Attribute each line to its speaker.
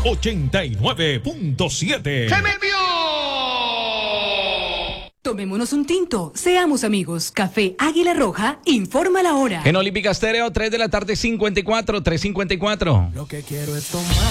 Speaker 1: 89.7.
Speaker 2: ¡Se me vio!
Speaker 3: Tomémonos un tinto, seamos amigos. Café Águila Roja, informa la hora.
Speaker 4: En Olímpica Estéreo, 3 de la tarde, 54, 3:54.
Speaker 5: Lo que quiero es tomar.